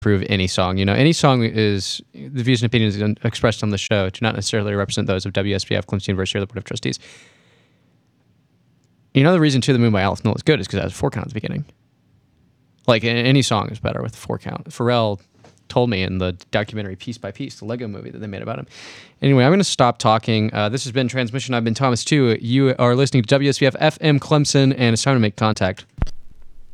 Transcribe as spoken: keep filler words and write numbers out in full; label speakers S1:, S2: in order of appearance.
S1: approve any song. You know, any song is the views and opinions expressed on the show do not necessarily represent those of W S B F, Clemson University, or the Board of Trustees. You know, the reason "To the Moon" by Alice Miller is good is because it has a four count at the beginning. Like, any song is better with a four count. Pharrell told me in the documentary Piece by Piece, the Lego movie that they made about him. Anyway, I'm going to stop talking. Uh, this has been Transmission. I've been Thomas, too. You are listening to W S B F F M Clemson, and it's time to make contact.